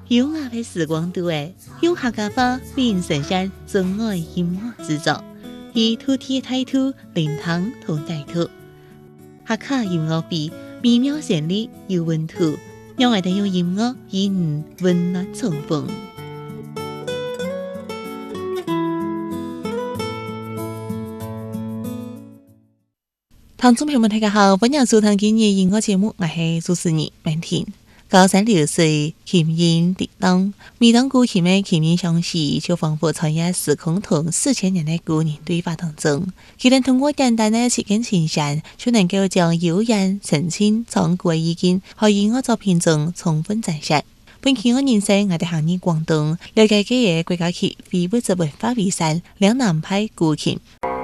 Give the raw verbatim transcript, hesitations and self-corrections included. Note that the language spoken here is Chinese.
优雅的时光度诶，用客家话为人呈现真爱音乐制作，以土地态度灵堂同带土，客家音乐比美妙旋律有温度，让我哋用音乐与你温暖重逢。听众朋友们，大家好，欢迎收听今日音乐节目，我是主持人曼婷。高山流水，琴音滴答，每当古琴的琴音响起，就仿佛穿越时空同四千年的古年对话当中。佢能通过简单的切根琴弦，就能够将悠然、澄清、壮阔的意境和音乐作品中充分展现。本期我认识我哋行入广东，了解佢嘅国家级非物质文化遗产两南派古琴。